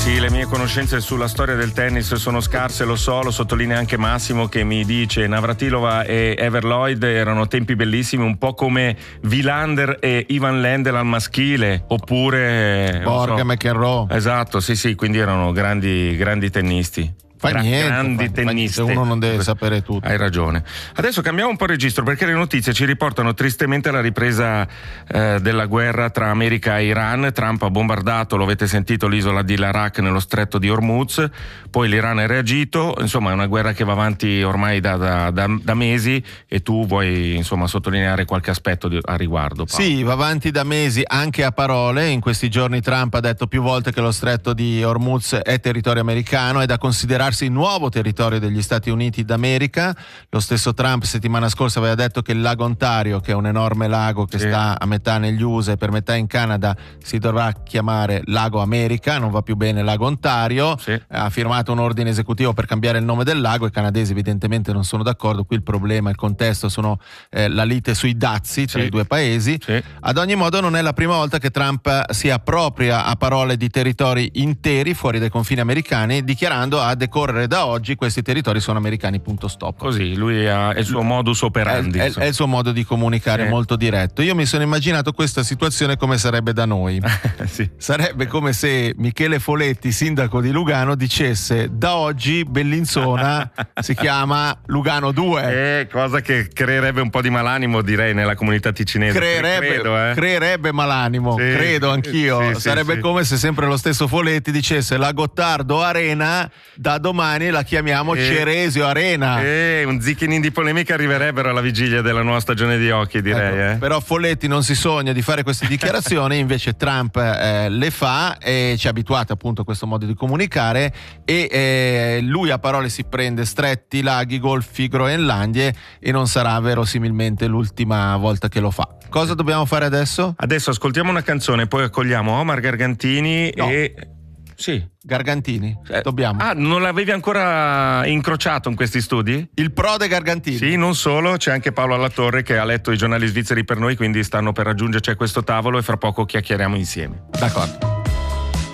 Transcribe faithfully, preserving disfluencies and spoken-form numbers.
Sì, le mie conoscenze sulla storia del tennis sono scarse, lo so, lo sottolinea anche Massimo che mi dice Navratilova e Evert Lloyd erano tempi bellissimi, un po' come Wilander e Ivan Lendl al maschile, oppure Borg, so. McEnroe. Esatto, sì sì, quindi erano grandi, grandi tennisti. Fa Gra- niente, grandi fa, tenniste. fa niente, uno non deve sapere tutto. Hai ragione. Adesso cambiamo un po' registro perché le notizie ci riportano tristemente alla ripresa eh, della guerra tra America e Iran. Trump ha bombardato, lo avete sentito, l'isola di Larak nello stretto di Hormuz, poi l'Iran ha reagito, insomma è una guerra che va avanti ormai da, da, da, da mesi e tu vuoi insomma sottolineare qualche aspetto di, a riguardo, Paolo. Sì, va avanti da mesi anche a parole. In questi giorni Trump ha detto più volte che lo stretto di Hormuz è territorio americano, è da considerarsi il nuovo territorio degli Stati Uniti d'America. Lo stesso Trump settimana scorsa aveva detto che il lago Ontario, che è un enorme lago che sì. sta a metà negli U S A e per metà in Canada, si dovrà chiamare Lago America, non va più bene Lago Ontario. Sì. Ha firmato un ordine esecutivo per cambiare il nome del lago. I canadesi evidentemente non sono d'accordo. Qui il problema, il contesto sono eh, la lite sui dazi tra sì. i due paesi. Sì. Ad ogni modo non è la prima volta che Trump si appropria a parole di territori interi fuori dai confini americani, dichiarando a decorrere da oggi questi territori sono americani, punto stop. Così lui ha il suo modus operandi, è, è, è il suo modo di comunicare, sì. molto diretto. Io mi sono immaginato questa situazione come sarebbe da noi. Sì. Sarebbe come se Michele Foletti, sindaco di Lugano, dicesse da oggi Bellinzona si chiama Lugano due, eh, cosa che creerebbe un po' di malanimo, direi, nella comunità ticinese. Creerebbe, credo, eh. creerebbe malanimo, sì. credo anch'io. Sì, sarebbe sì, come se sempre lo stesso Foletti dicesse la Gottardo Arena da domani la chiamiamo eh, Ceresio Arena. Eh, un zicchinin di polemica arriverebbero alla vigilia della nuova stagione di hockey, direi. Ecco, eh. Però Folletti non si sogna di fare queste dichiarazioni, invece Trump eh, le fa e ci ha abituati appunto a questo modo di comunicare e eh, lui a parole si prende stretti, laghi, golfi, Groenlandie e non sarà verosimilmente l'ultima volta che lo fa. Cosa dobbiamo fare adesso? Adesso ascoltiamo una canzone, poi accogliamo Omar Gargantini no. e... Sì. Gargantini, eh, dobbiamo. Ah, non l'avevi ancora incrociato in questi studi? Il prode Gargantini. Sì, non solo, c'è anche Paolo Allatorre che ha letto i giornali svizzeri per noi, quindi stanno per raggiungerci a questo tavolo e fra poco chiacchieriamo insieme. D'accordo.